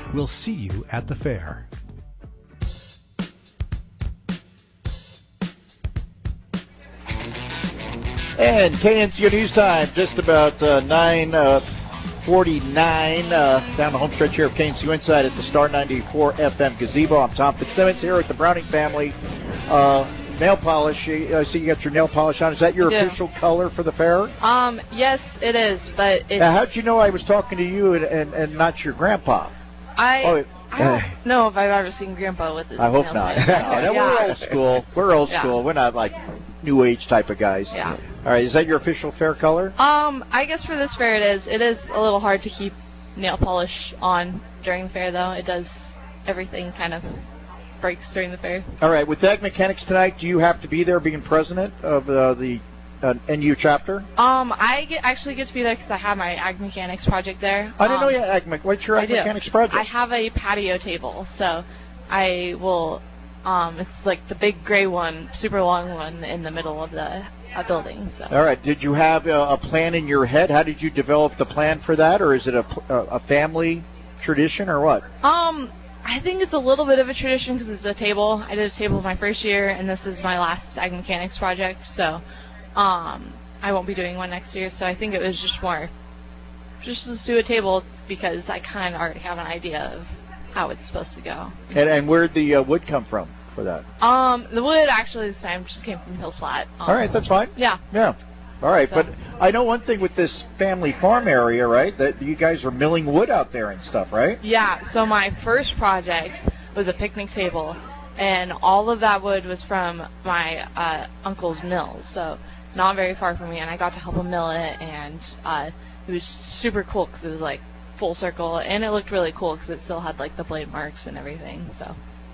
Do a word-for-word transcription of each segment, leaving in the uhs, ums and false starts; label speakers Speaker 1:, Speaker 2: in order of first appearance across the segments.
Speaker 1: We'll see you at the fair.
Speaker 2: And K N C O News Time, just about uh, nine forty-nine uh, down the home stretch here of K N C O Inside at the Star ninety-four F M Gazebo. I'm Tom Fitzsimmons here at the Browning family. Uh, nail polish, I see you got your nail polish on. Is that your official color for the fair?
Speaker 3: Um, yes, it is, but it's...
Speaker 2: Now, how'd you know I was talking to you and, and, and not your grandpa?
Speaker 3: I...
Speaker 2: Oh,
Speaker 3: I don't know if I've ever seen Grandpa with his
Speaker 2: I hope
Speaker 3: nails
Speaker 2: not.
Speaker 3: made.
Speaker 2: no, no,
Speaker 3: yeah.
Speaker 2: We're old school. We're old
Speaker 3: Yeah.
Speaker 2: school. We're not like new age type of guys.
Speaker 3: Yeah.
Speaker 2: All right. Is that your official fair color?
Speaker 3: Um, I guess for this fair it is. It is a little hard to keep nail polish on during the fair, though. It does everything kind of breaks during the fair.
Speaker 2: All right. With Ag Mechanics tonight, do you have to be there being president of uh, the uh, N U chapter?
Speaker 3: Um, I get, actually get to be there because I have my Ag Mechanics project there.
Speaker 2: I didn't
Speaker 3: um,
Speaker 2: know you had Ag Mechanics. What's your
Speaker 3: I
Speaker 2: Ag
Speaker 3: do.
Speaker 2: Mechanics project?
Speaker 3: I have a patio table, so I will, um, it's like the big gray one, super long one in the middle of the uh, building. So.
Speaker 2: All right. Did you have a, a plan in your head? How did you develop the plan for that, or is it a, a, a family tradition, or what?
Speaker 3: Um, I think it's a little bit of a tradition because it's a table. I did a table my first year, and this is my last Ag Mechanics project, so um, I won't be doing one next year. So I think it was just more, just let's do a table because I kind of already have an idea of how it's supposed to go.
Speaker 2: And, and where'd the uh, wood come from for that?
Speaker 3: Um, the wood actually this time just came from Hills Flat. Um,
Speaker 2: All right, that's fine.
Speaker 3: Yeah.
Speaker 2: Yeah. All right,
Speaker 3: So.
Speaker 2: but I know one thing with this family farm area, right, that you guys are milling wood out there and stuff, right?
Speaker 3: Yeah, so my first project was a picnic table, and all of that wood was from my uh, uncle's mills, so not very far from me, and I got to help him mill it, and uh, it was super cool because it was like full circle, and it looked really cool because it still had like the blade marks and everything. So,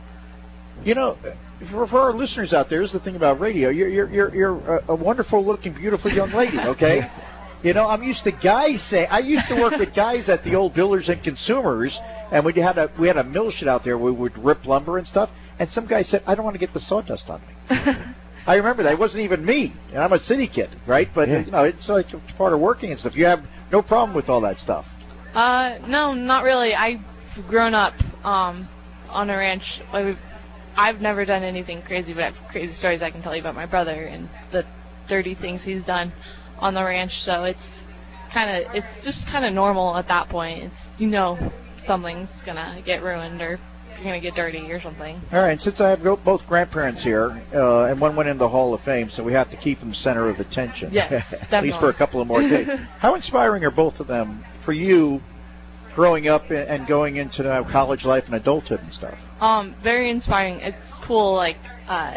Speaker 2: you know, for, for our listeners out there, here's the thing about radio: you're you're you're, you're a, a wonderful-looking, beautiful young lady. Okay, you know, I'm used to guys saying. I used to work with guys at the old Builders and Consumers, and we had a we had a mill shed out there. We would rip lumber and stuff, and some guy said, "I don't want to get the sawdust on me." I remember that. It wasn't even me, and I'm a city kid, right? But
Speaker 4: Yeah.
Speaker 2: you know, it's like it's part of working and stuff. You have no problem with all that stuff.
Speaker 3: uh, no, not really. I've grown up um, on a ranch. Like, we've- I've never done anything crazy, but I have crazy stories I can tell you about my brother and the dirty things he's done on the ranch. So it's kind of, it's just kind of normal at that point. It's, you know, something's gonna get ruined or you're gonna get dirty or something.
Speaker 2: All right, and since I have go- both grandparents here, uh, and one went in the Hall of Fame, so we have to keep them center of attention.
Speaker 3: Yes,
Speaker 2: At least for a
Speaker 3: definitely.
Speaker 2: couple of more days. How inspiring are both of them for you growing up and- and going into uh, college life and adulthood and stuff?
Speaker 3: Um, very inspiring. It's cool, like, uh,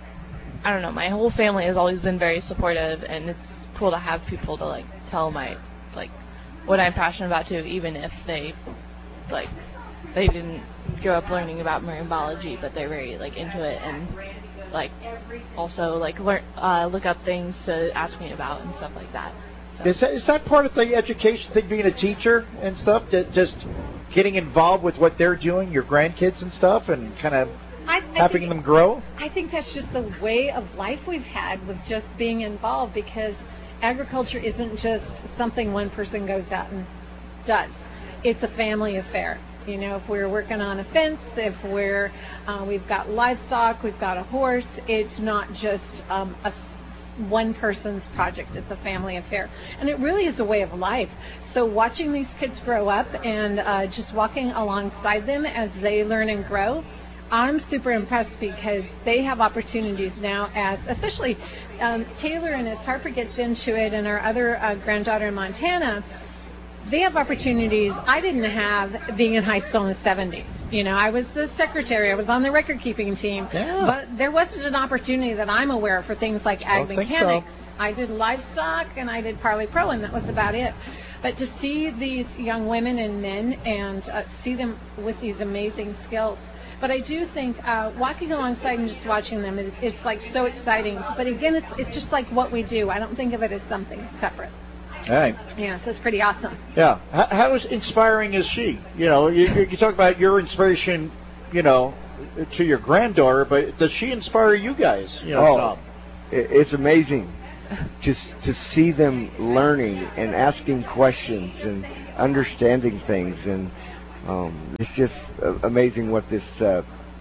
Speaker 3: I don't know, my whole family has always been very supportive, and it's cool to have people to, like, tell my, like, what I'm passionate about, too, even if they, like, they didn't grow up learning about marine biology, but they're very, like, into it, and, like, also, like, learn, uh, look up things to ask me about and stuff like that. So.
Speaker 2: Is that, is that part of the education thing, being a teacher and stuff, that just getting involved with what they're doing, your grandkids and stuff, and kind of
Speaker 5: I, I
Speaker 2: helping
Speaker 5: think,
Speaker 2: them grow?
Speaker 5: I think that's just the way of life we've had with just being involved, because agriculture isn't just something one person goes out and does. It's a family affair. You know, if we're working on a fence, if we're uh, we've got livestock, we've got a horse, it's not just um, a one person's project. It's a family affair. And it really is a way of life. So watching these kids grow up and uh, just walking alongside them as they learn and grow, I'm super impressed because they have opportunities now as, especially um, Taylor, and as Harper gets into it, and our other uh, granddaughter in Montana, they have opportunities I didn't have being in high school in the seventies. You know, I was the secretary. I was on the record-keeping team.
Speaker 2: Yeah.
Speaker 5: But there wasn't an opportunity that I'm aware of for things like ag
Speaker 2: Don't think
Speaker 5: mechanics.
Speaker 2: so.
Speaker 5: I did livestock, and I did Parley Pro, and that was about it. But to see these young women and men and uh, see them with these amazing skills. But I do think uh, walking alongside and just watching them, it, it's like so exciting. But again, it's, it's just like what we do. I don't think of it as something separate.
Speaker 2: All right.
Speaker 5: Yeah, so it's pretty awesome.
Speaker 2: Yeah. How, how is inspiring is she? You know, you, you talk about your inspiration, you know, to your granddaughter, but does she inspire you guys? You know,
Speaker 4: Oh,
Speaker 2: Tom?
Speaker 4: it- it's amazing just to see them learning and asking questions and understanding things. And Um, it's just uh, amazing what this uh,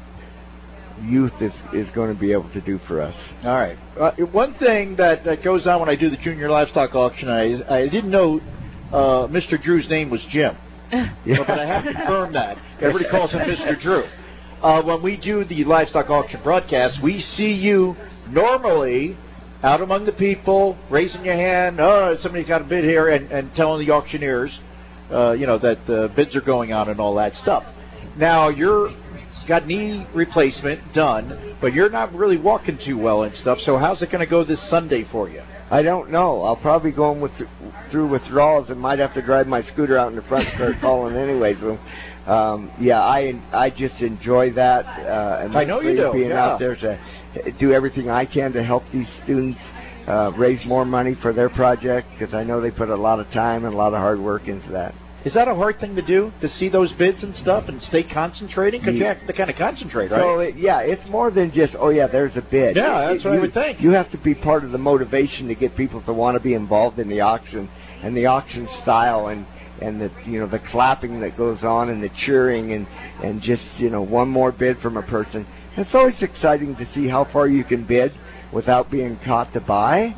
Speaker 4: youth is, is going to be able to do for us.
Speaker 2: All right. Uh, one thing that, that goes on when I do the junior livestock auction, I, I didn't know uh, Mister Drew's name was Jim. Yeah. But I have confirmed that. Everybody calls him Mister Drew. Uh, when we do the livestock auction broadcast, we see you normally out among the people, raising your hand, oh, somebody got a bid here, and, and telling the auctioneers, uh, you know, that uh, bids are going on and all that stuff. Now, you're got knee replacement done, but you're not really walking too well and stuff, so how's it going to go this Sunday for you?
Speaker 4: I don't know. I'll probably go in with through withdrawals and might have to drive my scooter out in the front and start calling anyway. So, um, yeah, I I just enjoy that. Uh,
Speaker 2: I know you do.
Speaker 4: Being
Speaker 2: yeah.
Speaker 4: out there to do everything I can to help these students uh, raise more money for their project, because I know they put a lot of time and a lot of hard work into that.
Speaker 2: Is that a hard thing to do, to see those bids and stuff and stay concentrating? Because yeah. you have to kind of concentrate, right?
Speaker 4: So, it, yeah, it's more than just, oh, yeah, there's a bid.
Speaker 2: Yeah, that's
Speaker 4: it,
Speaker 2: what
Speaker 4: you,
Speaker 2: I would think.
Speaker 4: You have to be part of the motivation to get people to want to be involved in the auction and the auction style and, and the, you know, the clapping that goes on and the cheering and, and just, you know, one more bid from a person. It's always exciting to see how far you can bid without being caught to buy.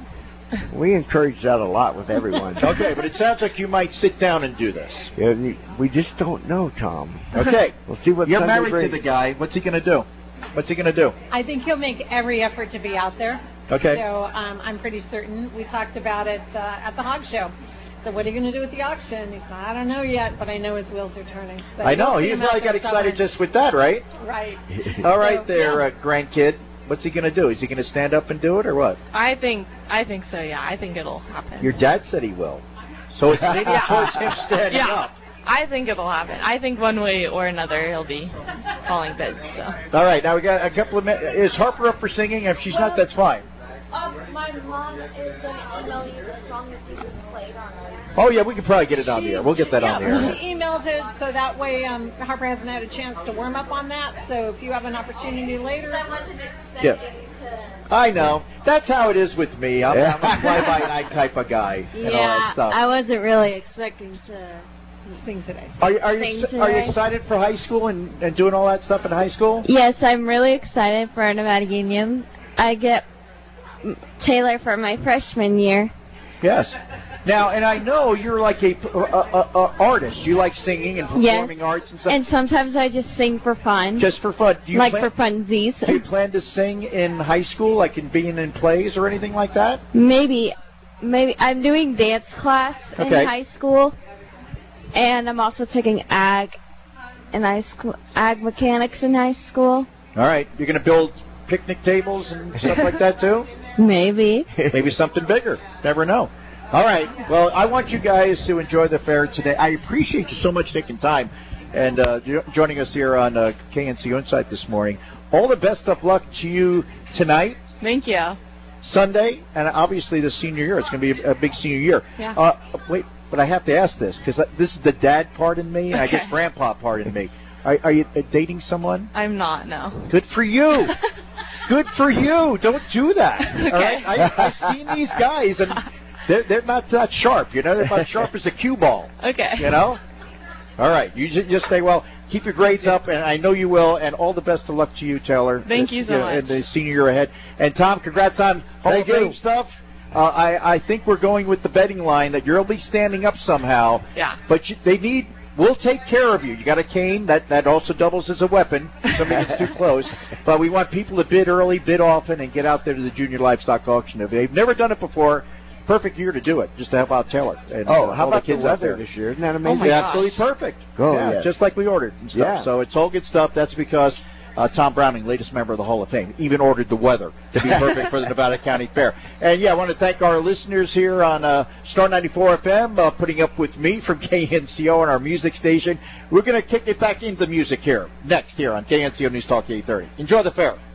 Speaker 4: We encourage that a lot with everyone.
Speaker 2: Okay, but it sounds like you might sit down and do this.
Speaker 4: Yeah, we just don't know, Tom.
Speaker 2: Okay.
Speaker 4: We'll see what
Speaker 2: You're
Speaker 4: Sunday
Speaker 2: married
Speaker 4: brings.
Speaker 2: to the guy. What's he going to do? What's he going to do?
Speaker 5: I think he'll make every effort to be out there.
Speaker 2: Okay.
Speaker 5: So um, I'm pretty certain. We talked about it uh, at the Hog Show. So what are you going to do with the auction? He said, I don't know yet, but I know his wheels are turning. So
Speaker 2: I know.
Speaker 5: we'll
Speaker 2: He probably got excited
Speaker 5: somewhere.
Speaker 2: just with that, right?
Speaker 5: Right.
Speaker 2: All right
Speaker 5: So,
Speaker 2: there,
Speaker 5: yeah.
Speaker 2: uh, grandkid. What's he going to do? Is he going to stand up and do it or what?
Speaker 3: I think I think so. Yeah, I think it'll happen.
Speaker 2: Your dad said he will. So it's leaning towards him standing
Speaker 3: yeah,
Speaker 2: up.
Speaker 3: I think it'll happen. I think one way or another he'll be calling bids. So.
Speaker 2: All right, now we got a couple of minutes. Is Harper up for singing? If she's not, that's fine.
Speaker 6: Um, my mom is going to email you the song that you played on our...
Speaker 2: Oh, yeah, we can probably get it on
Speaker 5: She-
Speaker 2: the air. We'll get that
Speaker 5: yeah,
Speaker 2: on the air.
Speaker 5: She emailed it, so that way um, Harper hasn't had a chance to warm up on that. So if you have an opportunity later...
Speaker 6: I wasn't expecting
Speaker 2: Yeah.
Speaker 6: to...
Speaker 2: I know. That's how it is with me. I'm, I'm a fly-by-night type of guy and all that stuff.
Speaker 6: I wasn't really expecting to...
Speaker 5: Sing today.
Speaker 2: Are you, are you,
Speaker 6: Sing
Speaker 2: ex- are you
Speaker 6: today.
Speaker 2: excited for high school and, and doing all that stuff in high school?
Speaker 6: Yes, I'm really excited for Nevada Union. I get Taylor for my freshman year.
Speaker 2: Yes. Now, and I know you're like a, a, a, a artist. You like singing and performing
Speaker 6: Yes.
Speaker 2: arts and stuff.
Speaker 6: And sometimes I just sing for fun.
Speaker 2: Just for fun. Do you
Speaker 6: like
Speaker 2: plan,
Speaker 6: for funsies.
Speaker 2: Do you plan to sing in high school, like in being in plays or anything like that?
Speaker 6: Maybe, maybe I'm doing dance class in
Speaker 2: Okay.
Speaker 6: high school, and I'm also taking ag in high school, ag mechanics in high school.
Speaker 2: All right. You're going to build picnic tables and stuff like that too?
Speaker 6: Maybe.
Speaker 2: Maybe something bigger. Never know. All right. Well, I want you guys to enjoy the fair today. I appreciate you so much taking time and uh, jo- joining us here on uh, K N C O Insight this morning. All the best of luck to you tonight,
Speaker 3: Thank you.
Speaker 2: Sunday, and obviously the senior year. It's going to be a, a big senior year.
Speaker 3: Yeah.
Speaker 2: Uh, wait, but I have to ask this because this is the dad part in me, and I
Speaker 3: Okay.
Speaker 2: guess grandpa part in me. Are, are you uh, dating someone?
Speaker 3: I'm not. No.
Speaker 2: Good for you. Good for you. Don't do that.
Speaker 3: Okay.
Speaker 2: All right. I, I've seen these guys, and they're, they're not that sharp. You know, they're about sharp as a cue ball.
Speaker 3: Okay.
Speaker 2: You know. All right. You ju- just stay well. Keep your grades up, and I know you will. And all the best of luck to you, Taylor.
Speaker 3: Thank you so
Speaker 2: uh,
Speaker 3: much.
Speaker 2: In the senior year ahead. And Tom, congrats on Hall
Speaker 4: Thank
Speaker 2: of Fame
Speaker 4: you.
Speaker 2: stuff. Uh, I, I think we're going with the betting line that you'll be standing up somehow.
Speaker 3: Yeah.
Speaker 2: But you, they need. We'll take care of you. You got a cane that that also doubles as a weapon if somebody gets too close. But we want people to bid early, bid often, and get out there to the junior livestock auction. If they've never done it before, perfect year to do it. Just to help out Taylor. And,
Speaker 4: Oh,
Speaker 2: uh,
Speaker 4: how
Speaker 2: all
Speaker 4: about
Speaker 2: the
Speaker 4: the
Speaker 2: kids out
Speaker 4: weather
Speaker 2: there
Speaker 4: this year? Isn't that
Speaker 3: Oh
Speaker 4: amazing?
Speaker 3: my
Speaker 2: Yeah,
Speaker 3: gosh.
Speaker 2: absolutely perfect.
Speaker 4: Oh,
Speaker 2: yeah,
Speaker 4: yes.
Speaker 2: just like we ordered and stuff.
Speaker 4: Yeah.
Speaker 2: So it's all good stuff. That's because uh, Tom Browning, latest member of the Hall of Fame, even ordered the weather to be perfect for the Nevada County Fair. And yeah, I want to thank our listeners here on uh, Star ninety-four F M, uh, putting up with me from K N C O and our music station. We're going to kick it back into the music here next here on K N C O News Talk eight thirty. Enjoy the fair.